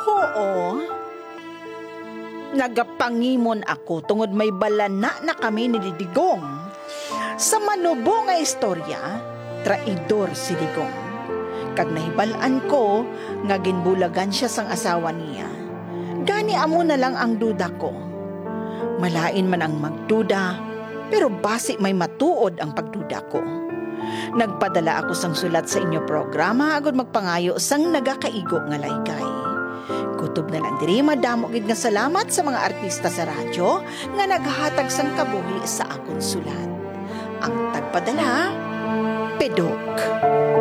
Oo. Nagapangimon ako tungod may balana na kami ni Digong. Sa manubo nga istorya, traidor si Digong. Kag nahibalaan ko nga ginbulagan siya sang asawa niya. Gani amo na lang ang duda ko. Malain man ang magduda, pero basi may matuod ang pagduda ko. Nagpadala ako sang sulat sa inyo programa agud magpangayo sang nagakaigo nga laygay. Kutob na lang diri madamo gid nga salamat sa mga artista sa radyo nga naghatag sang kabuhi sa akon sulat. Ang tagpadala, Pedok.